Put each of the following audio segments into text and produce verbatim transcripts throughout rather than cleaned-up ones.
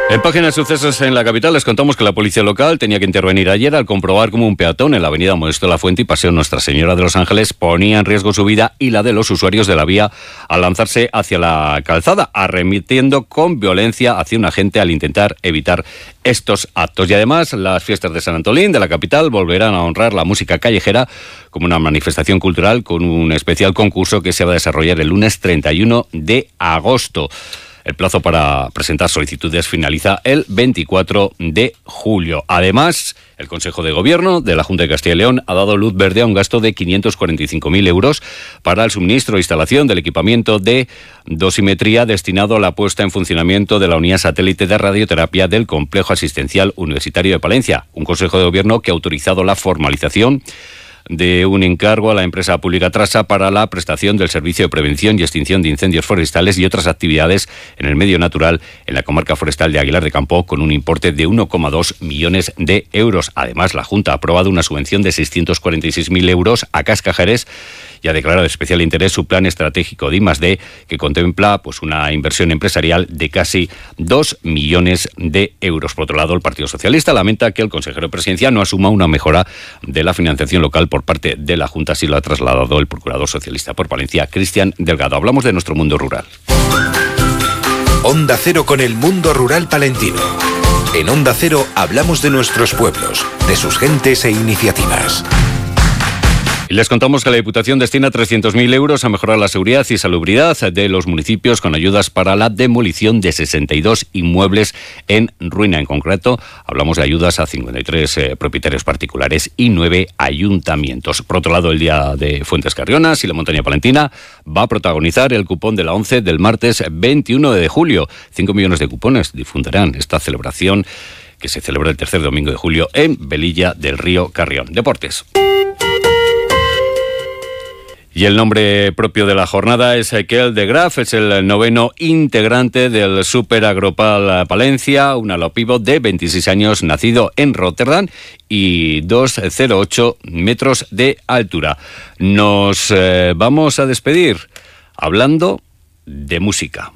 En Página de Sucesos en la capital les contamos que la policía local tenía que intervenir ayer al comprobar cómo un peatón en la avenida Modesto La Fuente y Paseo Nuestra Señora de los Ángeles ponía en riesgo su vida y la de los usuarios de la vía al lanzarse hacia la calzada, arremetiendo con violencia hacia un agente al intentar evitar estos actos. Y además, las fiestas de San Antolín de la capital volverán a honrar la música callejera como una manifestación cultural con un especial concurso que se va a desarrollar el lunes treinta y uno de agosto. El plazo para presentar solicitudes finaliza el veinticuatro de julio. Además, el Consejo de Gobierno de la Junta de Castilla y León ha dado luz verde a un gasto de quinientos cuarenta y cinco mil euros para el suministro e instalación del equipamiento de dosimetría destinado a la puesta en funcionamiento de la unidad satélite de radioterapia del Complejo Asistencial Universitario de Palencia. Un Consejo de Gobierno que ha autorizado la formalización de un encargo a la empresa pública Trasa para la prestación del servicio de prevención y extinción de incendios forestales y otras actividades en el medio natural en la comarca forestal de Aguilar de Campo con un importe de uno coma dos millones de euros. Además, la Junta ha aprobado una subvención de seiscientos cuarenta y seis mil euros a Casca Jerez y ha declarado de especial interés su plan estratégico de I más D, que contempla pues una inversión empresarial de casi dos millones de euros. Por otro lado, el Partido Socialista lamenta que el consejero presidencial no asuma una mejora de la financiación local por parte de la Junta, así lo ha trasladado el procurador socialista por Palencia, Cristian Delgado. Hablamos de nuestro mundo rural. Onda Cero con el mundo rural palentino. En Onda Cero hablamos de nuestros pueblos, de sus gentes e iniciativas. Y les contamos que la Diputación destina trescientos mil euros a mejorar la seguridad y salubridad de los municipios con ayudas para la demolición de sesenta y dos inmuebles en ruina. En concreto, hablamos de ayudas a cincuenta y tres eh, propietarios particulares y nueve ayuntamientos. Por otro lado, el Día de Fuentes Carrionas y la Montaña Palentina va a protagonizar el cupón de la ONCE del martes veintiuno de julio. Cinco millones de cupones difundirán esta celebración que se celebra el tercer domingo de julio en Velilla del Río Carrión. Deportes. Y el nombre propio de la jornada es Ezequiel de Graaf, es el noveno integrante del Super Agropal Palencia, un alopivo de veintiséis años, nacido en Rotterdam y dos coma cero ocho metros de altura. Nos eh, vamos a despedir hablando de música.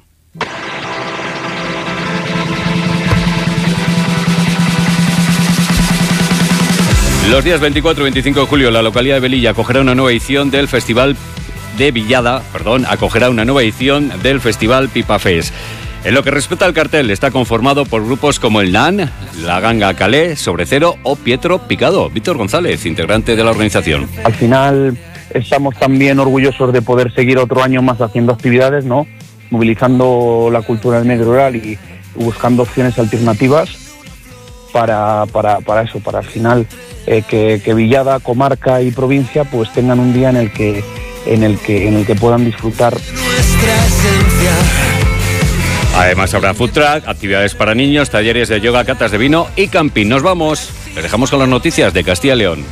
Los días veinticuatro y veinticinco de julio, la localidad de Velilla acogerá una nueva edición del Festival de Villada, perdón, acogerá una nueva edición del Festival Pipa Fest. En lo que respecta al cartel, está conformado por grupos como el Nan, La Ganga Calé, Sobre Cero o Pietro Picado. Víctor González, integrante de la organización. Al final estamos también orgullosos de poder seguir otro año más haciendo actividades, ¿no? Movilizando la cultura del medio rural y buscando opciones alternativas para, para, para eso, para al final eh, que, que Villada, comarca y provincia pues tengan un día en el que en el que en el que puedan disfrutar. Además habrá food truck, actividades para niños, talleres de yoga, catas de vino y camping. Nos vamos. Les dejamos con las noticias de Castilla y León.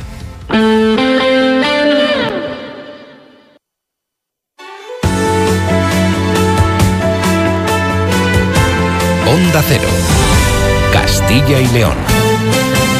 Onda Cero, Castilla y León.